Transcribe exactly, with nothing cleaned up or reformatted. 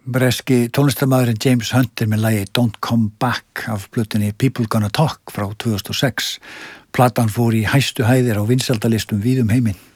Breski tónlistarmaðurinn James Hunt er með lagi Don't Come Back af plötunni People Gonna Talk frá tvö þúsund og sex. Platan fór í hæstu hæðir á vinsældalistum víðum heiminn.